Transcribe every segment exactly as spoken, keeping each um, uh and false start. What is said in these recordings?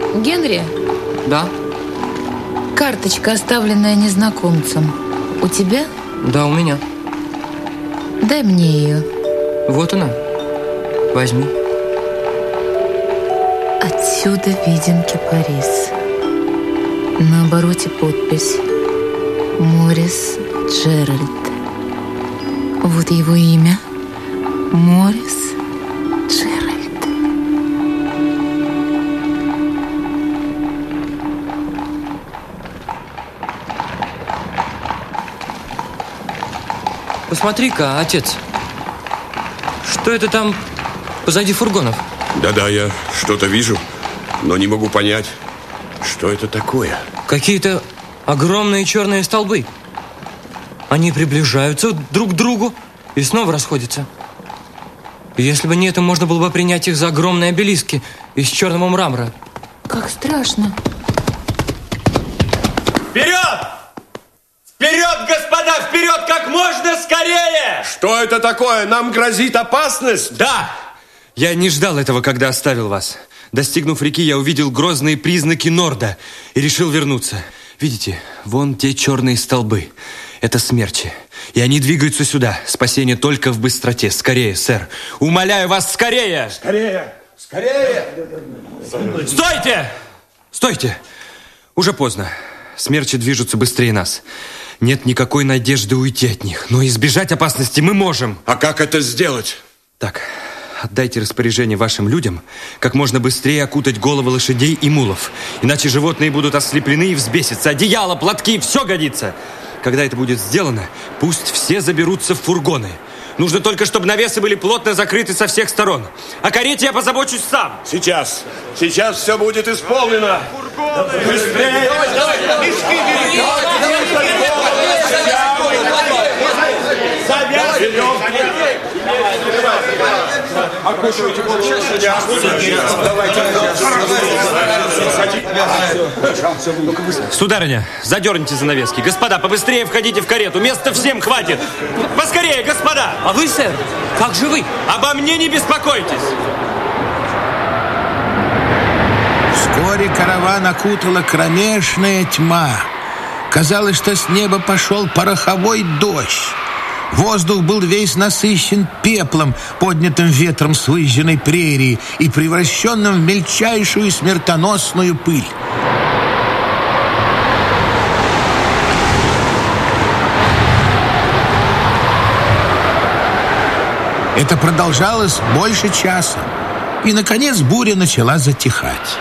Генри? Да? Карточка, оставленная незнакомцем, у тебя? Да, у меня. Дай мне ее. Вот она. Возьми. Отсюда виден кипарис. На обороте подпись Морис Джеральд. Вот его имя. Морис Джеральд. Посмотри-ка, отец. Что это там позади фургонов? Да-да, я что-то вижу, но не могу понять, что это такое. Какие-то огромные черные столбы. Они приближаются друг к другу и снова расходятся. Если бы не это, можно было бы принять их за огромные обелиски из черного мрамора. Как страшно. Вперед! Вперед, господа, вперед, как можно скорее! Что это такое? Нам грозит опасность? Да! Я не ждал этого, когда оставил вас. Достигнув реки, я увидел грозные признаки Норда и решил вернуться. Видите, вон те черные столбы. Это смерчи. И они двигаются сюда. Спасение только в быстроте. Скорее, сэр. Умоляю вас, скорее! Скорее! Скорее! Стойте! Стойте! Уже поздно. Смерчи движутся быстрее нас. Нет никакой надежды уйти от них. Но избежать опасности мы можем. А как это сделать? Так, отдайте распоряжение вашим людям как можно быстрее окутать головы лошадей и мулов. Иначе животные будут ослеплены и взбесятся. Одеяло, платки, все годится. Когда это будет сделано, пусть все заберутся в фургоны. Нужно только, чтобы навесы были плотно закрыты со всех сторон. О карете я позабочусь сам. Сейчас. Сейчас все будет исполнено. Фургоны! Быстрее! Давай, давай! Мешки бери! Сударыня, задерните занавески. Господа, побыстрее входите в карету. Места всем хватит. Поскорее, господа! А вы, сэр, как же вы? Обо мне не беспокойтесь. Вскоре караван окутала кромешная тьма. Казалось, что с неба пошел пороховой дождь. Воздух был весь насыщен пеплом, поднятым ветром с выжженной прерии и превращенным в мельчайшую смертоносную пыль. Это продолжалось больше часа. И, наконец, буря начала затихать.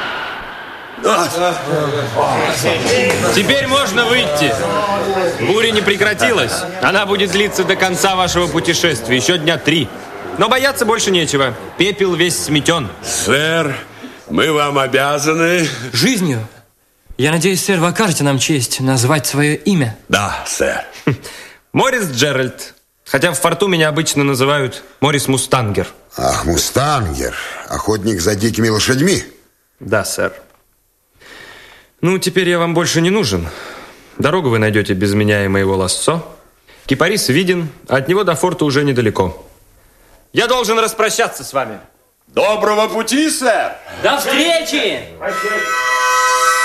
Теперь можно выйти. Буря не прекратилась. Она будет длиться до конца вашего путешествия. Еще дня три. Но бояться больше нечего. Пепел весь сметен. Сэр, мы вам обязаны... Жизнью. Я надеюсь, сэр, вы окажете нам честь назвать свое имя. Да, сэр. Морис Джеральд. Хотя в форту меня обычно называют Морис Мустангер. Ах, Мустангер. Охотник за дикими лошадьми. Да, сэр. Ну, теперь я вам больше не нужен. Дорогу вы найдете без меня и моего лассо. Кипарис виден, а от него до форта уже недалеко. Я должен распрощаться с вами. Доброго пути, сэр! До встречи!